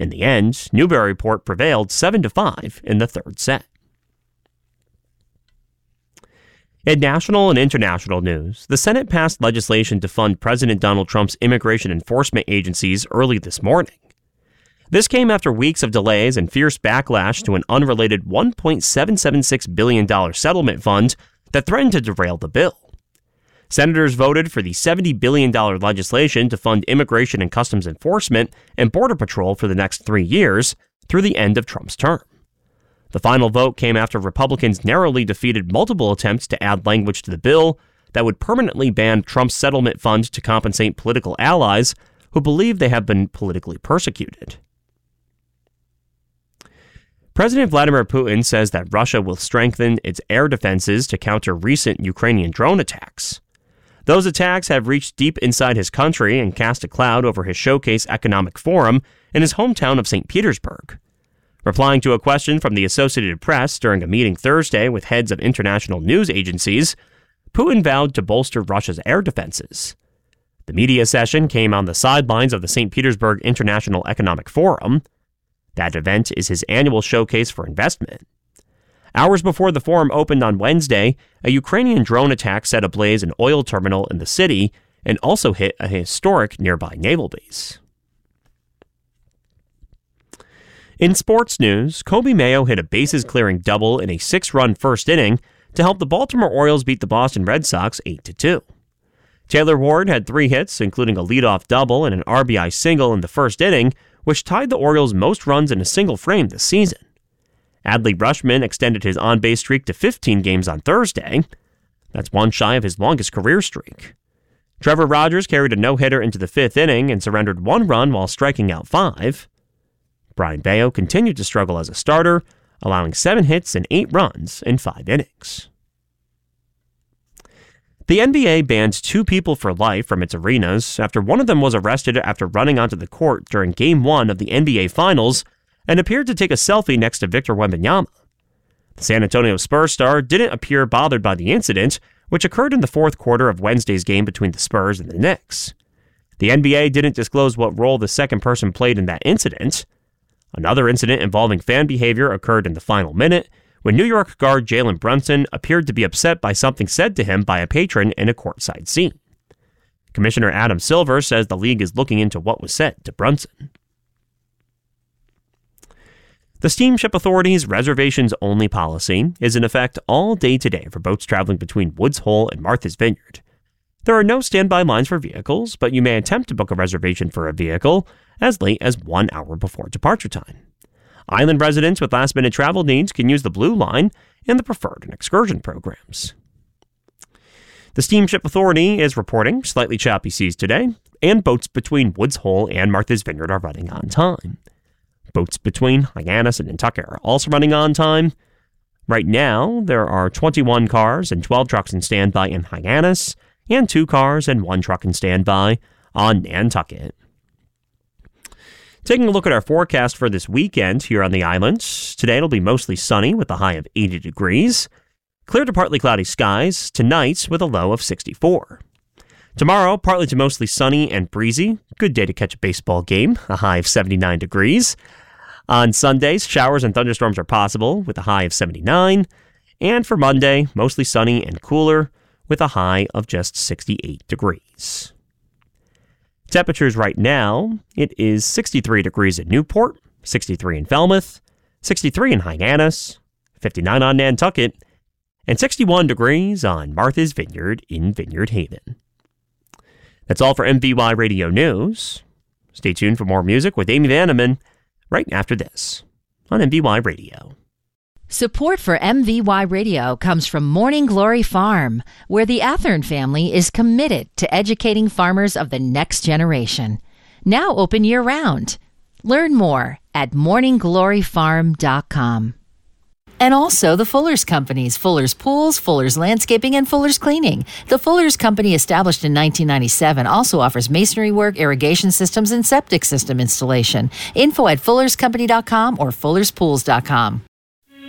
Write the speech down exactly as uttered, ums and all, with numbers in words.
In the end, Newburyport prevailed seven to five in the third set. In national and international news, the Senate passed legislation to fund President Donald Trump's immigration enforcement agencies early this morning. This came after weeks of delays and fierce backlash to an unrelated one point seven seven six billion dollars settlement fund that threatened to derail the bill. Senators voted for the seventy billion dollars legislation to fund immigration and customs enforcement and Border Patrol for the next three years through the end of Trump's term. The final vote came after Republicans narrowly defeated multiple attempts to add language to the bill that would permanently ban Trump's settlement fund to compensate political allies who believe they have been politically persecuted. President Vladimir Putin says that Russia will strengthen its air defenses to counter recent Ukrainian drone attacks. Those attacks have reached deep inside his country and cast a cloud over his showcase economic forum in his hometown of Saint Petersburg. Replying to a question from the Associated Press during a meeting Thursday with heads of international news agencies, Putin vowed to bolster Russia's air defenses. The media session came on the sidelines of the Saint Petersburg International Economic Forum. That event is his annual showcase for investment. Hours before the forum opened on Wednesday, a Ukrainian drone attack set ablaze an oil terminal in the city and also hit a historic nearby naval base. In sports news, Kobe Mayo hit a bases-clearing double in a six-run first inning to help the Baltimore Orioles beat the Boston Red Sox eight to two. Taylor Ward had three hits, including a leadoff double and an R B I single in the first inning, which tied the Orioles' most runs in a single frame this season. Adley Rutschman extended his on-base streak to fifteen games on Thursday. That's one shy of his longest career streak. Trevor Rogers carried a no-hitter into the fifth inning and surrendered one run while striking out five. Brian Bayo continued to struggle as a starter, allowing seven hits and eight runs in five innings. The N B A banned two people for life from its arenas after one of them was arrested after running onto the court during Game one of the N B A Finals and appeared to take a selfie next to Victor Wembanyama. The San Antonio Spurs star didn't appear bothered by the incident, which occurred in the fourth quarter of Wednesday's game between the Spurs and the Knicks. The N B A didn't disclose what role the second person played in that incident. Another incident involving fan behavior occurred in the final minute when New York guard Jalen Brunson appeared to be upset by something said to him by a patron in a courtside seat. Commissioner Adam Silver says the league is looking into what was said to Brunson. The Steamship Authority's reservations-only policy is in effect all day today for boats traveling between Woods Hole and Martha's Vineyard. There are no standby lines for vehicles, but you may attempt to book a reservation for a vehicle as late as one hour before departure time. Island residents with last-minute travel needs can use the Blue Line and the Preferred and Excursion programs. The Steamship Authority is reporting slightly choppy seas today, and boats between Woods Hole and Martha's Vineyard are running on time. Boats between Hyannis and Nantucket are also running on time. Right now, there are twenty-one cars and twelve trucks in standby in Hyannis, and two cars and one truck in standby on Nantucket. Taking a look at our forecast for this weekend here on the island. Today it'll be mostly sunny with a high of eighty degrees. Clear to partly cloudy skies tonight with a low of sixty-four. Tomorrow, partly to mostly sunny and breezy. Good day to catch a baseball game, a high of seventy-nine degrees. On Sundays, showers and thunderstorms are possible with a high of seventy-nine. And for Monday, mostly sunny and cooler with a high of just sixty-eight degrees. Temperatures right now, it is sixty-three degrees in Newport, sixty-three in Falmouth, sixty-three in Hyannis, fifty-nine on Nantucket, and sixty-one degrees on Martha's Vineyard in Vineyard Haven. That's all for M V Y Radio News. Stay tuned for more music with Amy Vanneman right after this on M V Y Radio. Support for M V Y Radio comes from Morning Glory Farm, where the Athern family is committed to educating farmers of the next generation. Now open year-round. Learn more at morning glory farm dot com. And also the Fuller's Companies, Fuller's Pools, Fuller's Landscaping, and Fuller's Cleaning. The Fuller's Company, established in nineteen ninety-seven, also offers masonry work, irrigation systems, and septic system installation. Info at fullers company dot com or fullers pools dot com.